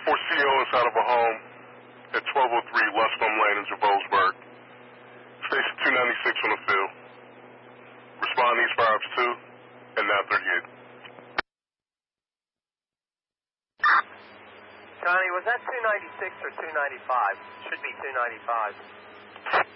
4 CO is out of a home at 1203 Luscombe Lane in Javosburg. Station 296 on the field. Respond East 5-2 and now 38. Johnny, was that 296 or 295? Should be 295.